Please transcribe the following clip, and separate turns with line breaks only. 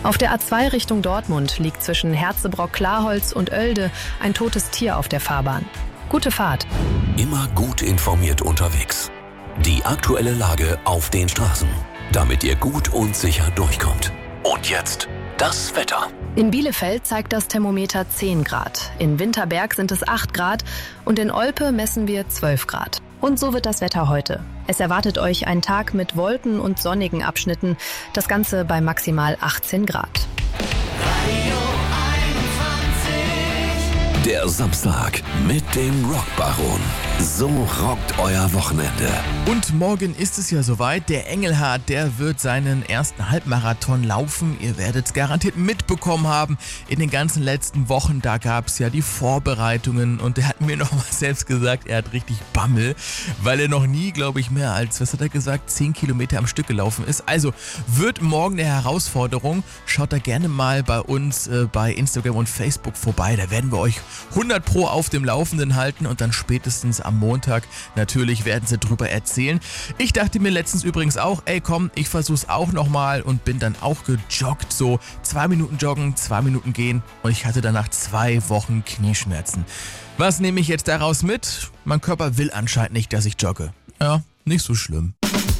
Auf der A2 Richtung Dortmund liegt zwischen Herzebrock-Klarholz und Oelde ein totes Tier auf der Fahrbahn. Gute Fahrt.
Immer gut informiert unterwegs. Die aktuelle Lage auf den Straßen, damit ihr gut und sicher durchkommt. Und jetzt das Wetter.
In Bielefeld zeigt das Thermometer 10 Grad. In Winterberg sind es 8 Grad und in Olpe messen wir 12 Grad. Und so wird das Wetter heute. Es erwartet euch ein Tag mit Wolken und sonnigen Abschnitten. Das Ganze bei maximal 18 Grad.
Der Samstag mit dem Rockbaron. So rockt euer Wochenende.
Und morgen ist es ja soweit. Der Engelhardt, der wird seinen ersten Halbmarathon laufen. Ihr werdet es garantiert mitbekommen haben. In den ganzen letzten Wochen, da gab es ja die Vorbereitungen. Und er hat mir noch mal selbst gesagt, er hat richtig Bammel, weil er noch nie, glaube ich, mehr als, 10 Kilometer am Stück gelaufen ist. Also wird morgen eine Herausforderung. Schaut da gerne mal bei uns bei Instagram und Facebook vorbei. Da werden wir euch 100 Pro auf dem Laufenden halten und dann spätestens am Montag natürlich werden sie drüber erzählen. Ich dachte mir letztens übrigens auch, ich versuch's auch nochmal und bin dann auch gejoggt. So 2 Minuten joggen, 2 Minuten gehen und ich hatte danach 2 Wochen Knieschmerzen. Was nehme ich jetzt daraus mit? Mein Körper will anscheinend nicht, dass ich jogge. Ja, nicht so schlimm.